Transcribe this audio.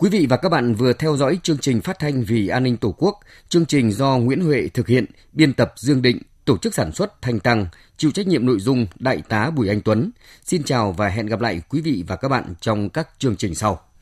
Quý vị và các bạn vừa theo dõi chương trình phát thanh Vì an ninh Tổ quốc, chương trình do Nguyễn Huệ thực hiện, biên tập Dương Định, tổ chức sản xuất Thanh Tăng, chịu trách nhiệm nội dung Đại tá Bùi Anh Tuấn. Xin chào và hẹn gặp lại quý vị và các bạn trong các chương trình sau.